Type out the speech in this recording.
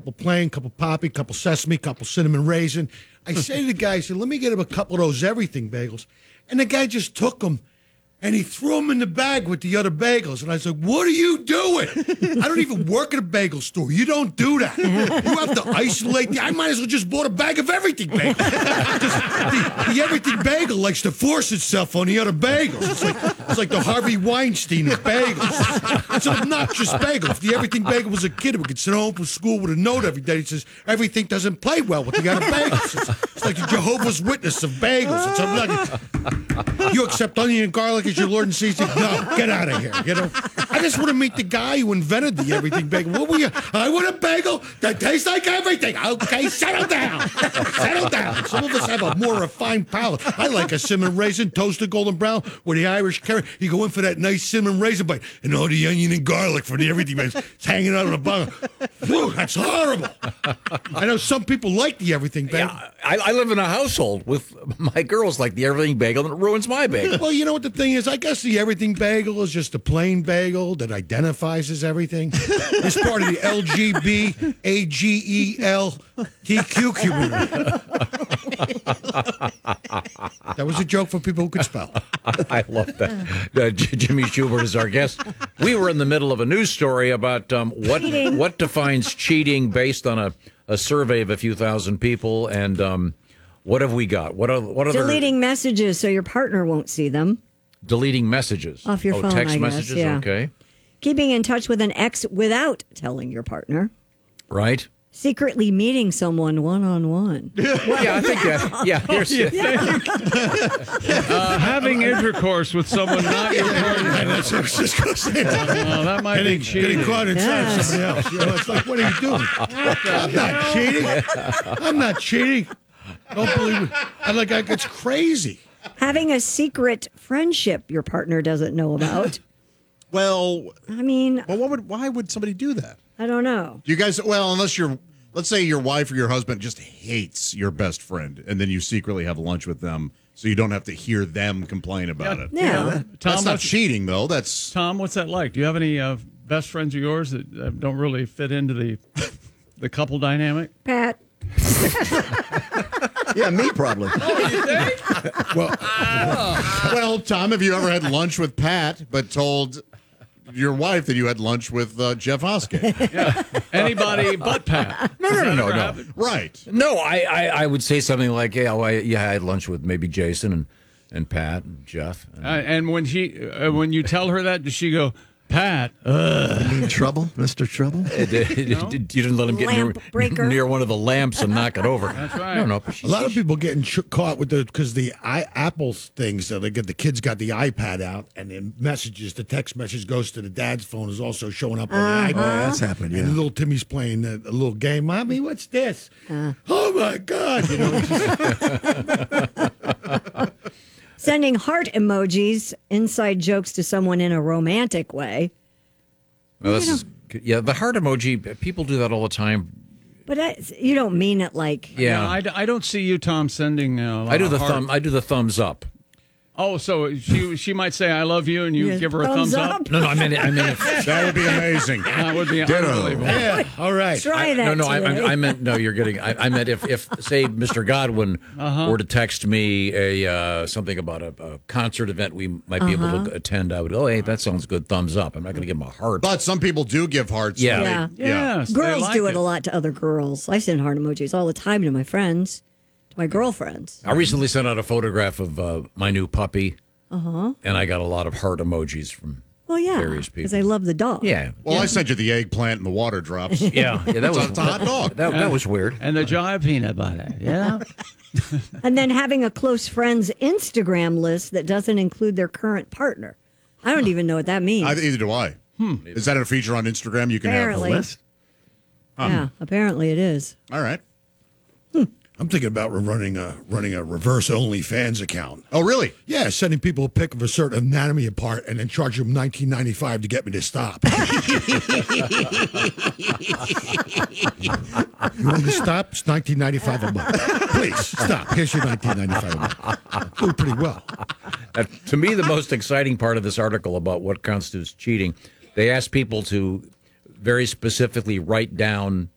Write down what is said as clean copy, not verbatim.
couple plain, couple poppy, couple sesame, couple cinnamon raisin. I say to the guy, I said, let me get him a couple of those everything bagels. And the guy just took them. And he threw them in the bag with the other bagels. And I said, what are you doing? I don't even work at a bagel store. You don't do that. You have to isolate. I might as well just bought a bag of everything bagel. The everything bagel likes to force itself on the other bagels. It's like the Harvey Weinstein of bagels. It's an obnoxious bagel. If the everything bagel was a kid, we could sit home from school with a note every day that says, everything doesn't play well with the other bagels. It's like the Jehovah's Witness of bagels. It's like, you accept onion and garlic as your Lord and Savior? No, get out of here. You know, I just want to meet the guy who invented the everything bagel. What were you? I want a bagel that tastes like everything. Okay, settle down. Settle down. Some of us have a more refined palate. I like a cinnamon raisin, toasted golden brown with the Irish carrot. You go in for that nice cinnamon raisin bite, and all the onion and garlic for the everything bagel. It's hanging out on the bottom. Whew, that's horrible. I know some people like the everything bagel. Yeah, I live in a household with my girls like the everything bagel, and it ruins my bagel. Well, you know what the thing is? I guess the everything bagel is just a plain bagel that identifies as everything. It's part of the LGBAGELTQ community. That was a joke for people who could spell. I love that. Jimmy Schubert is our guest. We were in the middle of a news story about what defines cheating based on a survey of a few thousand people, and what have we got? What are deleting messages so your partner won't see them. Deleting messages off your phone, text I guess, messages, yeah. Okay. Keeping in touch with an ex without telling your partner. Right. Secretly meeting someone one-on-one. Yeah, I think that. Yeah, having intercourse with someone not your partner. That's what I was just going to say. That might be cheating. Getting caught inside somebody else. You know, it's like, what are you doing? I'm not cheating. I'm not cheating. Don't believe me. It's crazy. Having a secret friendship your partner doesn't know about. Well, I mean, why would somebody do that? I don't know. You guys, unless let's say your wife or your husband just hates your best friend, and then you secretly have lunch with them, so you don't have to hear them complain about it. Yeah. That's not cheating, though. That's Tom. What's that like? Do you have any best friends of yours that don't really fit into the couple dynamic? Pat. Yeah, me probably. Oh, you think? well, Tom, have you ever had lunch with Pat, but told your wife that you had lunch with Jeff Hoskey? Yeah. Anybody but Pat. No. Right. No, I would say something like, I had lunch with maybe Jason and Pat and Jeff. And when you tell her that, does she go, Pat? You mean trouble, Mr. Trouble? You didn't let him get near one of the lamps and knock it over. That's right. No. A lot of people getting caught with because the Apple things. So the kids got the iPad out, and then the text message goes to the dad's phone is also showing up on the iPad. That's happened. Yeah. And little Timmy's playing a little game. Mommy, what's this? Oh my God! You know. Sending heart emojis, inside jokes to someone in a romantic way. Well, the heart emoji, people do that all the time. But you don't mean it like... Yeah. No, I don't see you, Tom, sending I do the thumbs up. Oh, so she might say, I love you, and you give her a thumbs up? No, I meant that would be amazing. That would be unbelievable. Yeah, all right. Try that. I meant, no, you're getting, I meant if say, Mr. Godwin were to text me something about a concert event we might be able to attend, I would, hey, that sounds good, thumbs up. I'm not going to give him a heart. But some people do give hearts. Yeah. Yes, girls do it a lot to other girls. I send heart emojis all the time to my friends. My girlfriends. I recently sent out a photograph of my new puppy, and I got a lot of heart emojis from various people. Because I love the dog. Yeah. Well, I sent you the eggplant and the water drops. Yeah, that was it's a hot dog. That was weird. And the jar of peanut butter. Yeah. And then having a close friends Instagram list that doesn't include their current partner. I don't even know what that means. Either do I. Is that a feature on Instagram? You can Apparently. have the list? Yeah, apparently it is. All right. I'm thinking about running a reverse OnlyFans account. Oh, really? Yeah, sending people a pic of a certain anatomy part and then charging them $19.95 to get me to stop. You want me to stop? It's $19.95 a month. Please stop. Here's your $19.95 a month. Do pretty well. To me, the most exciting part of this article about what constitutes cheating, they asked people to very specifically write down